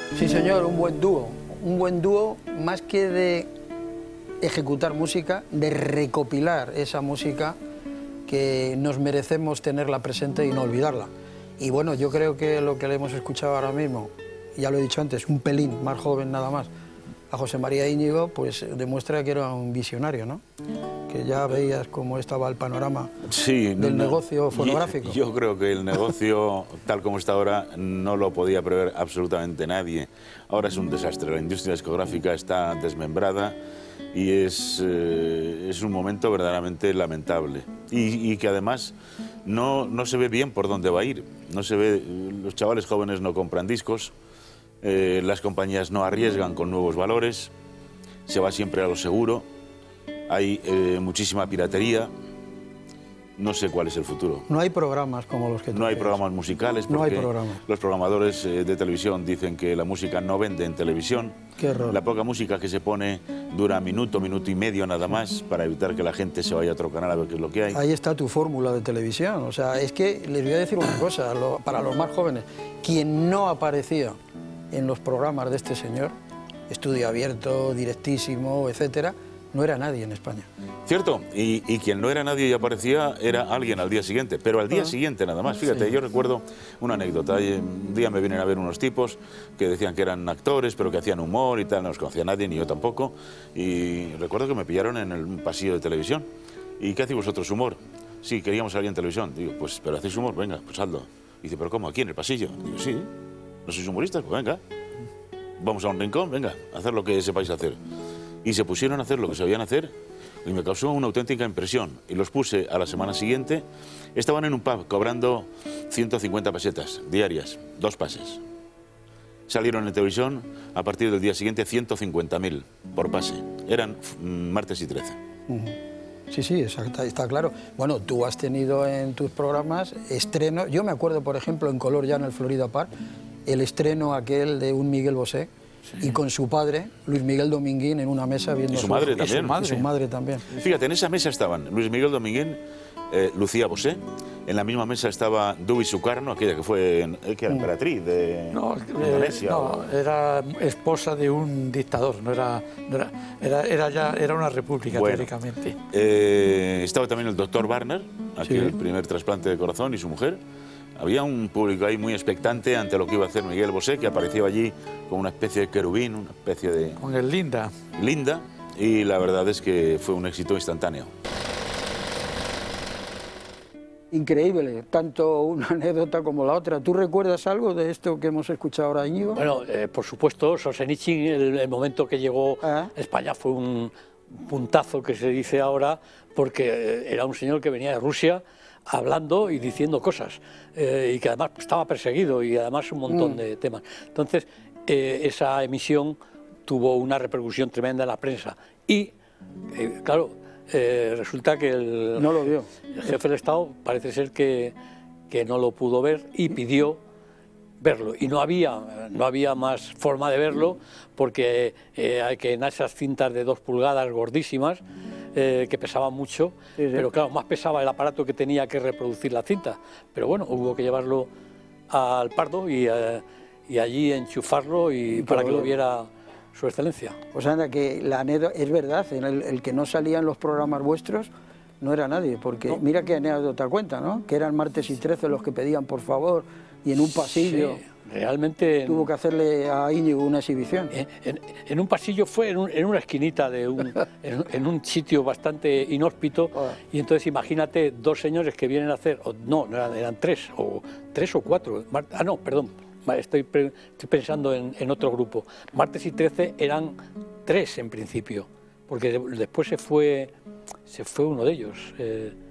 Sí, señor, un buen dúo. Un buen dúo, más que de ejecutar música, de recopilar esa música que nos merecemos tenerla presente y no olvidarla. Y bueno, yo creo que lo que le hemos escuchado ahora mismo, ya lo he dicho antes, un pelín más joven nada más, a José María Íñigo, pues demuestra que era un visionario, ¿no? Que ya veías cómo estaba el panorama del negocio fonográfico. Yo creo que el negocio, tal como está ahora, no lo podía prever absolutamente nadie. Ahora es un desastre, la industria discográfica está desmembrada y es un momento verdaderamente lamentable. Y que además no se ve bien por dónde va a ir. No se ve, los chavales jóvenes no compran discos, las compañías no arriesgan con nuevos valores, se va siempre a lo seguro, hay muchísima piratería, no sé cuál es el futuro. No hay programas como los que tú No hay crees. programas musicales porque no hay programas. Los programadores de televisión dicen que la música no vende en televisión. Qué error. La poca música que se pone dura minuto, minuto y medio nada más para evitar que la gente se vaya a otro canal a ver qué es lo que hay. Ahí está tu fórmula de televisión. O sea, es que les voy a decir una cosa, para los más jóvenes, quien no aparecía en los programas de este señor, Estudio Abierto, Directísimo, etcétera, no era nadie en España. Cierto, y quien no era nadie y aparecía era alguien al día siguiente, pero al día siguiente nada más. Fíjate, sí. Yo recuerdo una anécdota. Un día me vienen a ver unos tipos que decían que eran actores, pero que hacían humor y tal, no los conocía nadie, ni yo tampoco. Y recuerdo que me pillaron en el pasillo de televisión. ¿Y qué hacéis vosotros, humor? Sí, queríamos salir en televisión. Digo, pues, ¿pero hacéis humor? Venga, pues hazlo. Dice, ¿pero cómo? ¿Aquí en el pasillo? Digo, sí. ¿No sois humoristas? Pues venga. Vamos a un rincón, venga, a hacer lo que sepáis hacer. Y se pusieron a hacer lo que sabían hacer y me causó una auténtica impresión. Y los puse a la semana siguiente, estaban en un pub cobrando 150 pesetas diarias, 2 pases. Salieron en televisión a partir del día siguiente 150.000 por pase. Eran martes y 13. Sí, sí, está claro. Bueno, tú has tenido en tus programas estrenos. Yo me acuerdo, por ejemplo, en Color ya en el Florida Park, el estreno aquel de un Miguel Bosé. Sí. Y con su padre, Luis Miguel Dominguín, en una mesa viendo... Y su madre también. Y su madre también. Fíjate, en esa mesa estaban Luis Miguel Dominguín, Lucía Bosé, en la misma mesa estaba Dubi Sukarno, aquella que fue que era emperatriz de Indonesia. No, era esposa de un dictador, era una república, bueno, teóricamente. Estaba también el doctor Barner, aquí el primer trasplante de corazón, y su mujer. Había un público ahí muy expectante ante lo que iba a hacer Miguel Bosé, que apareció allí con una especie de querubín, una especie de... Con el Linda. Linda, y la verdad es que fue un éxito instantáneo. Increíble, tanto una anécdota como la otra. ¿Tú recuerdas algo de esto que hemos escuchado ahora, Íñigo? Bueno, por supuesto, Solzhenitsyn, el momento que llegó a España fue un puntazo, que se dice ahora, porque era un señor que venía de Rusia, hablando y diciendo cosas, y que además estaba perseguido y además un montón de temas. Entonces, esa emisión tuvo una repercusión tremenda en la prensa y, claro, resulta que el jefe del Estado parece ser que no lo pudo ver y pidió verlo. Y no había más forma de verlo porque hay que en esas cintas de 2 pulgadas gordísimas, que pesaban mucho, pero claro, más pesaba el aparato que tenía que reproducir la cinta. Pero bueno, hubo que llevarlo al Pardo y allí enchufarlo para que lo viera su excelencia. Pues anda, que la anécdota es verdad, el que no salía en los programas vuestros no era nadie, porque mira qué anécdota cuenta, ¿no? Que eran martes y 13 los que pedían por favor, y en un pasillo... Sí. Realmente tuvo que hacerle a Íñigo una exhibición. En un pasillo fue en una esquinita en un sitio bastante inhóspito, y entonces imagínate 2 señores que vienen a hacer, eran 3 o 4, no, perdón, estoy pensando en otro grupo. Martes y 13 eran 3 en principio, porque después se fue uno de ellos.